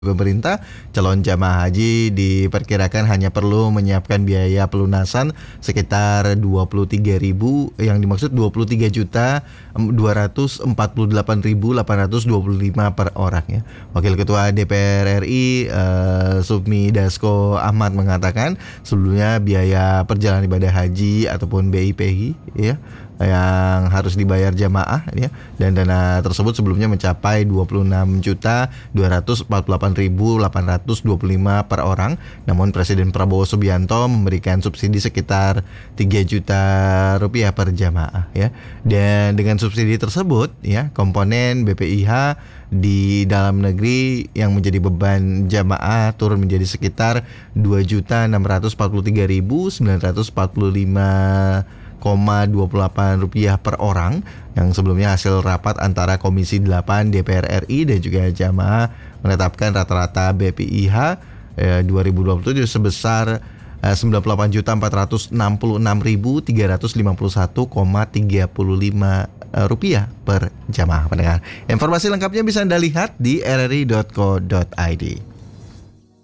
Pemerintah, calon jamaah haji diperkirakan hanya perlu menyiapkan biaya pelunasan sekitar 23.000, yang dimaksud 23.248.825 per orang ya. Wakil Ketua DPR RI Sufmi Dasko Ahmad mengatakan sebelumnya biaya perjalanan ibadah haji ataupun BIPI ya yang harus dibayar jamaah ya, dan dana tersebut sebelumnya mencapai 26.248.825 per orang. Namun Presiden Prabowo Subianto memberikan subsidi sekitar 3 juta rupiah per jamaah ya. Dan dengan subsidi tersebut ya, komponen BPIH di dalam negeri yang menjadi beban jamaah turun menjadi sekitar 2.643.945,28 rupiah per orang, yang sebelumnya hasil rapat antara Komisi 8 DPR RI dan juga jamaah menetapkan rata-rata BPIH 2027 sebesar 98.466.351,35 rupiah per jamaah pendengar. Informasi lengkapnya bisa Anda lihat di rri.co.id.